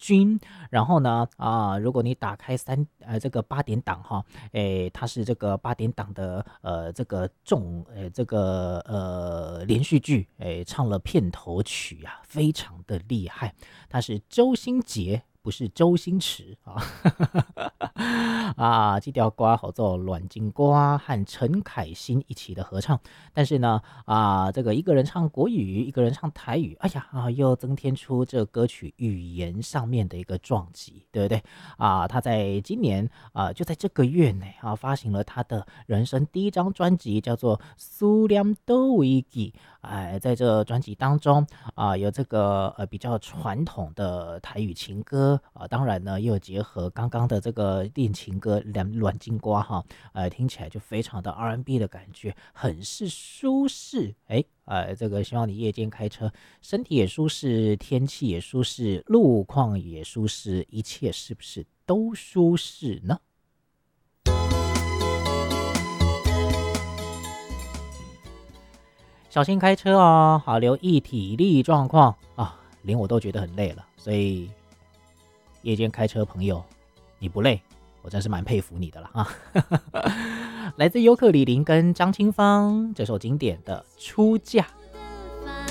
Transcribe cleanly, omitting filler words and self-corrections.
君。然后呢如果你打开这个八点档哈，它是这个八点档的这个连续剧，唱了片头曲啊，非常的厉害。它是周兴杰，不是周星驰啊。这条歌好奏阮经瓜和陈凯辛一起的合唱，但是呢这个一个人唱国语，一个人唱台语，哎呀又增添出这歌曲语言上面的一个撞击，对不对他在今年就在这个月内发行了他的人生第一张专辑，叫做《苏念都维记》。在这专辑当中有这个比较传统的台语情歌当然呢又有结合刚刚的这个恋情歌阮经瓜听起来就非常的 R&B 的感觉，很是舒适。这个希望你夜间开车身体也舒适，天气也舒适，路况也舒适，一切是不是都舒适呢？小心开车哦，好留意体力状况连我都觉得很累了，所以夜间开车朋友，你不累，我真是蛮佩服你的了来自尤克里林跟张清芳这首经典的《出嫁》。